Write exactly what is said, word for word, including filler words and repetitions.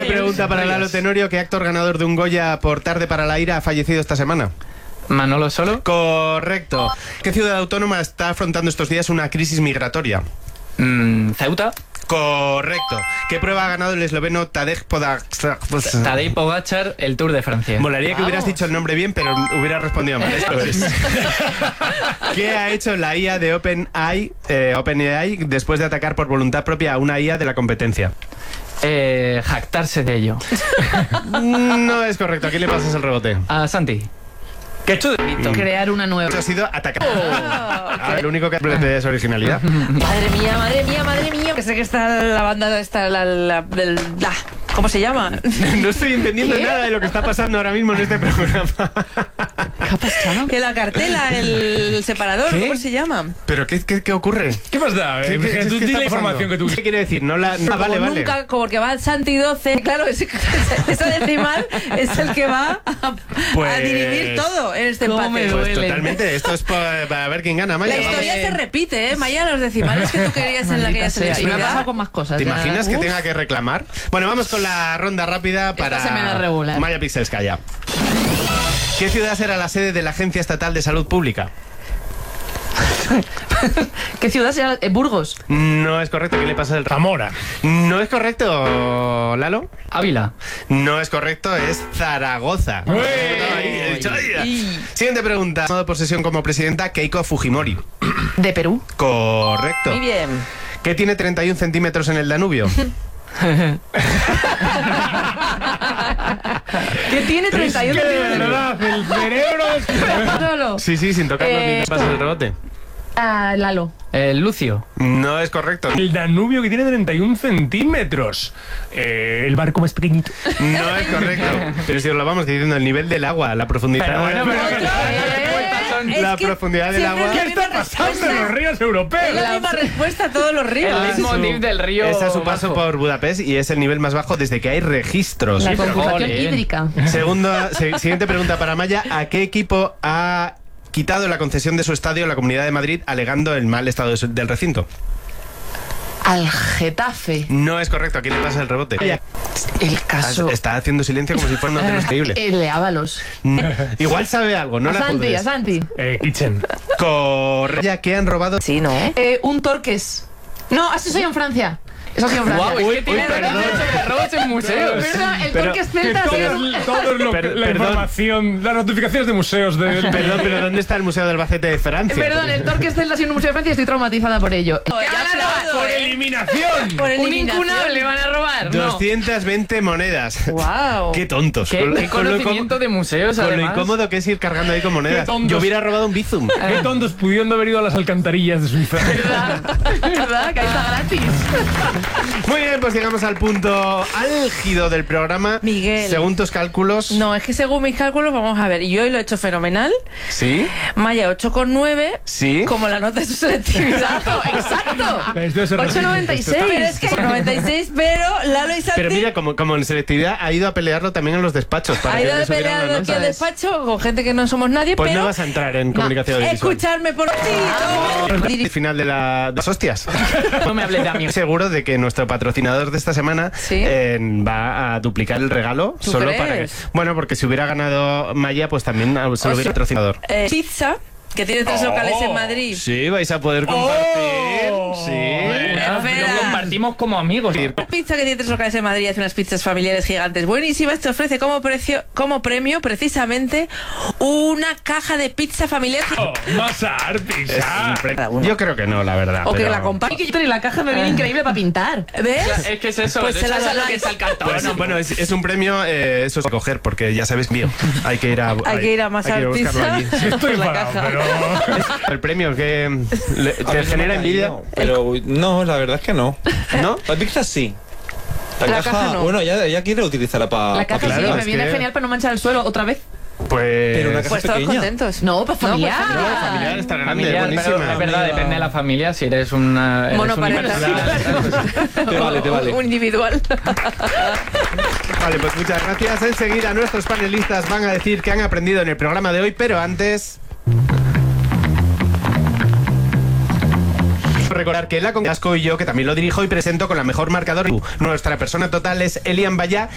pregunta para Lalo Tenorio. ¿Qué actor ganador de un Goya por Tarde para la ira ha fallecido esta semana? Manolo Solo. Correcto. ¿Qué ciudad autónoma está afrontando estos días una crisis migratoria? Mm, Ceuta. Correcto. ¿Qué prueba ha ganado el esloveno Tadej Pogačar? Tadej Pogačar, el Tour de Francia. Molaría que hubieras dicho el nombre bien, pero hubiera respondido mal. Esto es. ¿Qué ha hecho la I A de OpenAI, eh, OpenAI después de atacar por voluntad propia a una I A de la competencia? Eh, jactarse de ello. No es correcto. ¿A quién le pasas el rebote? A Santi. ¿Qué ha hecho de Crear una nueva. Ha sido atacar. Ah, lo único que es originalidad. Madre mía, madre mía, madre mía. Que sé que está la banda, está la, la, la, la ¿cómo se llama? No estoy entendiendo ¿Qué? nada de lo que está pasando ahora mismo en este programa. ¿Qué ha pasado? Que la cartela, el separador, ¿Qué? ¿cómo se llama? ¿Pero qué, qué, qué ocurre? ¿Qué más da? ¿Qué- Eh, qué- tú qué di está la información pasando? que tú... ¿Qué quiere decir? No la... No, ah, vale, Como vale. nunca, como porque va Santi doce, claro, ese, ese decimal es el que va a, Pues- a dirimir todo en este ¿Cómo empate. me Pues duele? totalmente. Esto es para, para ver quién gana, La Maya. historia Vamos. se repite, ¿eh? Maya, los decimales que tú querías en la que ya se Y me ha pasado con más cosas. ¿Te ya. imaginas que Uf. tenga que reclamar? Bueno, vamos con la ronda rápida para se me da regular. Maya Pixelskaya. ¿Qué ciudad será la sede de la Agencia Estatal de Salud Pública? ¿Qué ciudad será? Eh, Burgos. No es correcto. ¿Qué le pasa el Zamora. No es correcto, Lalo. Ávila. No es correcto, es Zaragoza. ¡Uy! Ahí, he dicho, "Ay". Siguiente pregunta. Tomado posesión como presidenta Keiko Fujimori. De Perú. Correcto. Muy bien. ¿Qué tiene treinta y un centímetros en el Danubio? ¿Qué tiene treinta y uno Es que de centímetros? verdad, el cerebro es... Solo. Sí, sí, sin tocarlo Eh, ni te pasa el rebote. Ah, Lalo. El Lucio. No es correcto. El Danubio que tiene treinta y un centímetros. Eh, el barco más pequeñito. No es correcto. Pero si os lo vamos diciendo, el nivel del agua, la profundidad. Pero bueno, pero- Es la que profundidad del siempre agua. es la ¿Qué está misma pasando en respuesta. los ríos europeos? Es la misma respuesta a todos los ríos. El mismo su- dip del río. Es a su paso bajo. por Budapest y es el nivel más bajo desde que hay registros. La pero conjugación jolín. hídrica. Segunda, se- siguiente pregunta para Maya. ¿A qué equipo ha quitado la concesión de su estadio la Comunidad de Madrid alegando el mal estado de su- del recinto? Al Getafe. No es correcto. ¿A quién le pasa el rebote? El caso. Está haciendo silencio como si fuera un hotel increíble. El de Ábalos. Igual sabe algo, no A la Santi, juzgues. a Santi. Eh, Kitchen. Correcto. Ya que han robado. Sí, ¿no? Eh, un Torques. No, así soy en Francia. Eso ha sido en Francia. Guau, es que tiene uy, perdón. noticias sobre robos en museos. Perdón, el Pero- Torques Que Celta ha sido... todos, todos lo- Per- la perdón. información, las notificaciones de museos de... Perdón, pero ¿dónde está el Museo del Albacete de Francia? Perdón, el Torques Celta ha sido un museo de Francia y estoy traumatizada por ello. Ya aplaudo, ¡Por ¿eh? eliminación! Por Un eliminación. incunable van a robar. No. doscientas veinte monedas. Wow. Qué tontos. ¿Qué, Con lo- qué con lo conocimiento incómodo- de museos, Con lo además? incómodo que es ir cargando ahí con monedas. Qué tontos. Yo hubiera robado un Bizum. Qué tontos pudiendo haber ido a las alcantarillas de Suiza. ¿Verdad? ¿Verdad? Que ahí está gratis. Muy bien, pues llegamos al punto álgido del programa. Miguel. Según tus cálculos. No, es que según mis cálculos, vamos a ver, yo hoy lo he hecho fenomenal. ¿Sí? Maya ocho coma nueve. ¿Sí? Como la nota de su selectividad. Exacto. Esto es ocho noventa y seis. Pero es que noventa y seis, pero Lalo y Santi Pero mira, como, como en selectividad ha ido a pelearlo también en los despachos. Para ha que ido le de subieran pelear las aquí al notas. despacho con gente que no somos nadie, Pues pero no vas a entrar en comunicación audiovisual. escucharme por ti. El final de la- de las hostias. No me hables de amigos. Seguro de que nuestro patrocinador de esta semana ¿Sí? eh, va a duplicar el regalo ¿Tú solo crees? para que. Bueno, porque si hubiera ganado Maya, pues también se lo sea- hubiera patrocinador. Eh, pizza, que tiene tres locales en Madrid. Sí, vais a poder compartir. Sí. Lo Espera. compartimos como amigos. Pizza que tiene tres locales en Madrid y hace unas pizzas familiares gigantes buenísimas. Te ofrece como precio, como premio precisamente una caja de pizza familiar. Oh, Masar, Es pizza. un pre- Cada uno. Yo creo que no, la verdad. O que pero- la compa. Y que yo tengo la caja me viene increíble para pintar. ¿Ves? Es que es eso, Pues es se la eso es lo dais. que es el cartón. Pues, bueno, es, es un premio, eh, eso es a coger, porque ya sabes, mío. Hay que ir a. Hay que ir a Masar hay que buscarlo Pizza. allí. Estoy Por la enfadado, caja. pero... El premio que le- A te mí no me genera ha envidia, caído, Pero no, la verdad es que no. ¿no? La pizza sí. La, La caja, caja no. bueno, ya, ya quiere utilizarla para... La caja claro, sí, me es viene que- genial para no manchar el suelo otra vez. Pues. Pero una caja Pues todos pequeña. contentos. No, pues familiar. No, pues No, familiar está grande, Familiar, buenísima. pero es verdad, depende de la familia. Si eres una. Eres Monoparental. universal. Te vale, te vale. Un individual. Vale, pues muchas gracias. Enseguida nuestros panelistas van a decir que han aprendido en el programa de hoy, pero antes. Recordar que la Congasco y yo, que también lo dirijo y presento con la mejor marcador. Nuestra persona total es Elian Bayá